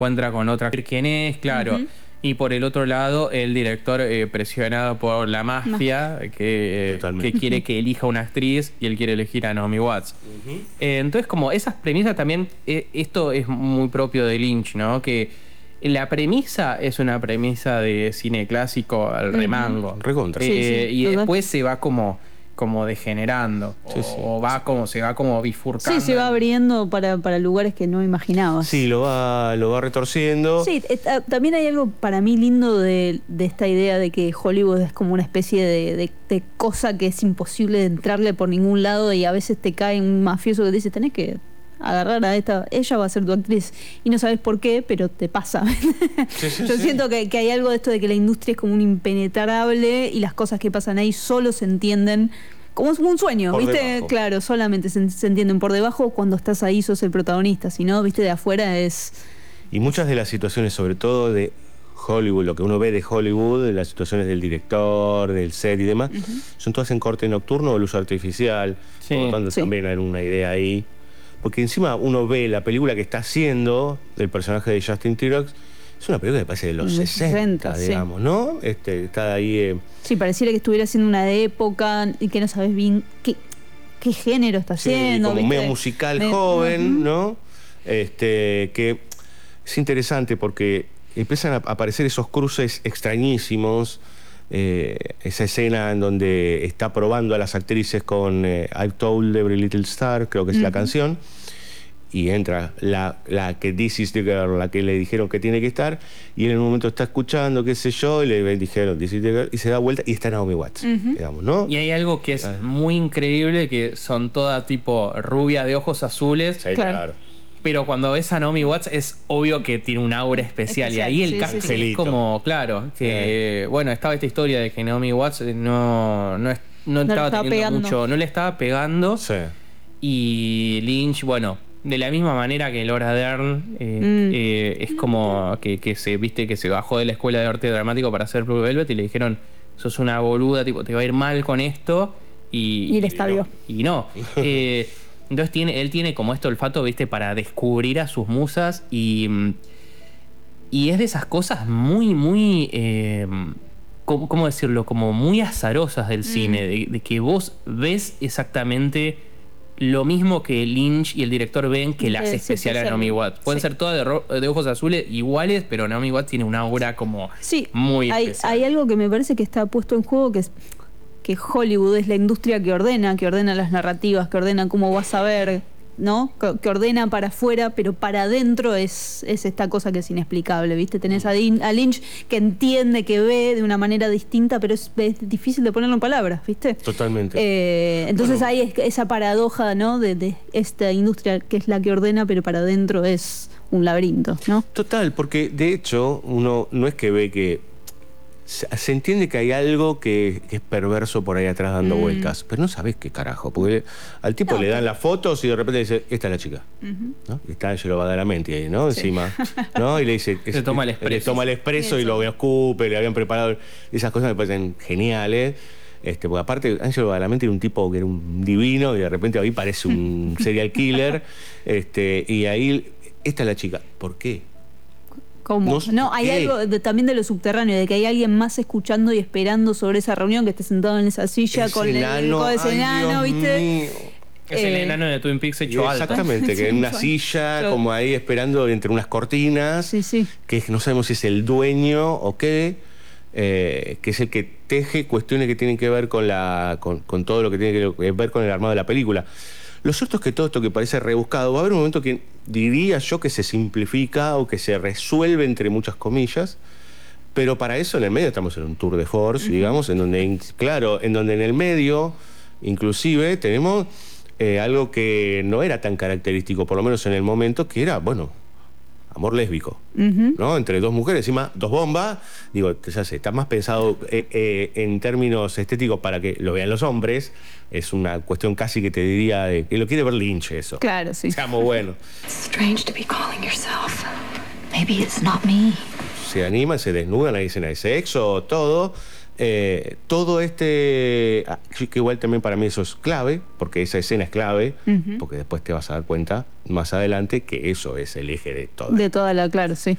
encuentra con otra, quién es, claro. Y por el otro lado, el director presionado por la mafia, que quiere que elija una actriz y él quiere elegir a Naomi Watts. Entonces, como esas premisas también, esto es muy propio de Lynch, ¿no? Que la premisa es una premisa de cine clásico al remango. Recontra. Y después se va como degenerando. Se va como bifurcando. Sí, se va abriendo para lugares que no imaginabas. Sí, lo va retorciendo. Sí, también hay algo para mí lindo de esta idea de que Hollywood es como una especie de cosa que es imposible de entrarle por ningún lado, y a veces te cae un mafioso que te dice, tenés que agarrar a esta, ella va a ser tu actriz, y no sabes por qué, pero te pasa. Yo siento que hay algo de esto de que la industria es como un impenetrable y las cosas que pasan ahí solo se entienden como un sueño, por ¿viste? Debajo. Claro, solamente se entienden por debajo. Cuando estás ahí sos el protagonista, si no, ¿viste? De afuera es... Y muchas de las situaciones, sobre todo de Hollywood, lo que uno ve de Hollywood, de las situaciones del director, del set y demás, son todas en corte nocturno o luz artificial. Por lo tanto, también hay una idea ahí. Porque encima uno ve la película que está haciendo del personaje de Justin Theroux, es una película que parece de los 60, digamos, ¿no? Está ahí... Sí, pareciera que estuviera haciendo una de época y que no sabes bien qué género está haciendo. Como ¿viste? medio musical joven, ¿no? Que es interesante porque empiezan a aparecer esos cruces extrañísimos. Esa escena en donde está probando a las actrices con I've Told Every Little Star, creo que es la canción, y entra la que This is the girl, la que le dijeron que tiene que estar, y él en un momento está escuchando, qué sé yo, y le dijeron This is the girl, y se da vuelta y está Naomi Watts, digamos, ¿no? Y hay algo que es muy increíble, que son todas tipo rubia de ojos azules. Sí, claro. Pero cuando ves a Naomi Watts es obvio que tiene un aura especial. Y ahí el casting es como, claro, que bueno, estaba esta historia de que Naomi Watts no estaba teniendo mucho, no le estaba pegando. Sí. Y Lynch, bueno, de la misma manera que Laura Dern, es como que se bajó de la escuela de arte dramático para hacer Blue Velvet y le dijeron, sos una boluda, tipo, te va a ir mal con esto. Y el estadio. Y no. Entonces él tiene como este olfato, ¿viste? Para descubrir a sus musas y es de esas cosas muy, muy... ¿cómo decirlo? Como muy azarosas del cine, de que vos ves exactamente lo mismo que Lynch y el director ven que la hace especial a Naomi Watts. Pueden ser todas de ojos azules iguales, pero Naomi Watts tiene una aura como muy especial. Hay algo que me parece que está puesto en juego, que es que Hollywood es la industria que ordena las narrativas, que ordena cómo vas a ver, ¿no? Que ordena para afuera, pero para adentro es esta cosa que es inexplicable, ¿viste? Tenés a Lynch que entiende, que ve de una manera distinta, pero es difícil de ponerlo en palabras, ¿viste? Totalmente. Entonces hay esa paradoja, ¿no? De esta industria que es la que ordena, pero para adentro es un laberinto, ¿no? Total, porque de hecho uno no es que ve que... Se entiende que hay algo que es perverso por ahí atrás dando vueltas, pero no sabes qué carajo, porque al tipo le dan las fotos y de repente dice, esta es la chica, ¿no? Y está Angelo Badalamenti ahí, ¿no? Encima, ¿no? Y le dice... Se toma el expreso. Le toma el expreso y lo escupe, le habían preparado... Esas cosas me parecen geniales. Porque aparte Angelo Badalamenti era un tipo que era un divino y de repente ahí parece un serial killer. Y ahí, esta es la chica. ¿Por qué? ¿Cómo? No, hay algo también de lo subterráneo, de que hay alguien más escuchando y esperando sobre esa reunión, que esté sentado en esa silla con ese enano, ¿viste? Es el enano de Twin Peaks hecho alto. Exactamente, que en una silla, como ahí esperando entre unas cortinas, que no sabemos si es el dueño o qué, que es el que teje cuestiones que tienen que ver con todo lo que tiene que ver con el armado de la película. Lo cierto es que todo esto que parece rebuscado, va a haber un momento que diría yo que se simplifica o que se resuelve entre muchas comillas, pero para eso en el medio estamos en un tour de force, digamos, en donde en el medio inclusive tenemos algo que no era tan característico, por lo menos en el momento, que era, bueno, amor lésbico, ¿no? Entre dos mujeres, encima dos bombas. Digo, ya sé, está más pensado en términos estéticos para que lo vean los hombres. Es una cuestión casi que te diría de que lo quiere ver Lynch eso. Claro, sí. Está muy bueno. Strange to be calling yourself. Maybe it's not me. Se animan, se desnudan, hay escena de sexo, todo. Todo que igual también para mí eso es clave, porque esa escena es clave, porque después te vas a dar cuenta más adelante que eso es el eje de todo. De toda la, claro, sí.